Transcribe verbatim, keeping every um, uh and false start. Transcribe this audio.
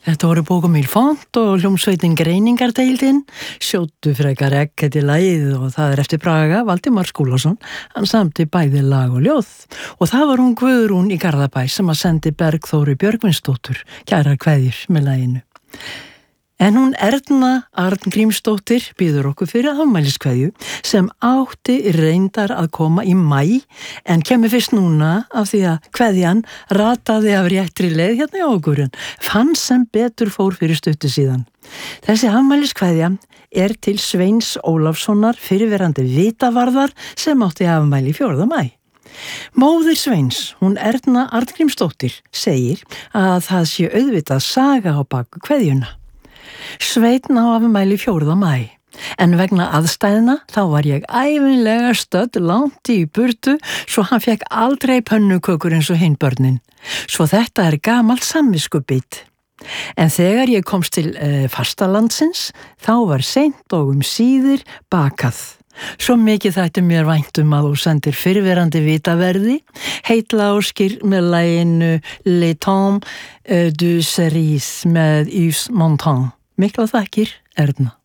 Þetta voru Bókum í font og hljómsveitin Greiningardeildin, sjóttu frekar egg heiti lagið og það er eftir Braga, Valdimar Skúlason, hann samdi bæði lag og ljóð. Og það var hún Guðrún í Garðabæ sem að sendi Bergþóru Björgvinsdóttur, kærar kveðjur með laginu. En hún Erna Arngrímsdóttir býður okkur fyrir afmæliskveðju sem átti reyndar að koma í maí en kemur fyrst núna af því að kveðjan rataði af réttri leið hérna í okkur en fann sem betur fór fyrir stuttu síðan. Þessi afmæliskveðja er til Sveins Ólafssonar fyrirverandi vitavarðar sem átti afmæli fjórða maí. Móðir Sveins, hún Erna Arngrímsdóttir, segir að það sé auðvitað saga á baku kveðjuna. Sveinn á afmæli fjórða maí, en vegna aðstæðna þá var ég ævinlega stödd langt í burtu svo hann fekk aldrei pönnukökur eins og hinn börnin. Svo þetta er gamalt samviskubit. En þegar ég komst til e, fastalandsins þá var seint og um síðir bakað. Svo mikið þætti mér vænt um að þú sendir fyrrverandi vitaverði, heitla óskir með laginu Le Temps du Cerise með Yves Montand. Mikla þakkir, Erna.